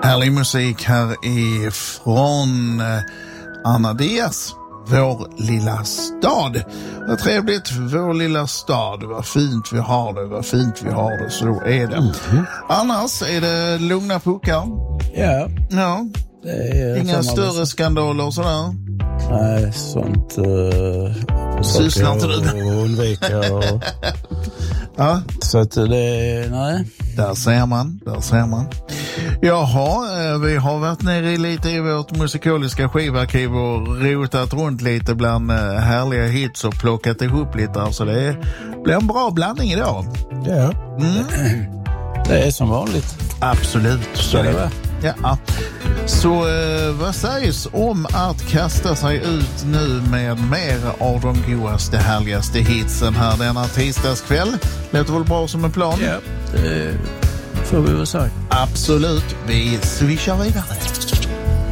Härlig musik här ifrån Anna Diaz, Vår lilla stad. Vad trevligt, vår lilla stad. Vad fint vi har det, vad fint vi har det. Så är det. Annars är det lugna puckar. Ja. Ja. Det är inga större skandaler och sådär. Nej, sånt sysslar inte du med. Undvika ja. Så att det, nej. Där ser man. Jaha, vi har varit nere lite i vårt musikaliska skivarkiv och rotat runt lite bland härliga hits och plockat ihop lite. Alltså det blir en bra blandning idag. Ja. Det är som vanligt. Absolut. Så det var. Ja. Så vad sägs om att kasta sig ut nu med mer av de godaste, härligaste hitsen här denna tisdagskväll? Låter väl bra som en plan? Ja, det får vi väl säga. Absolut, vi swishar vidare.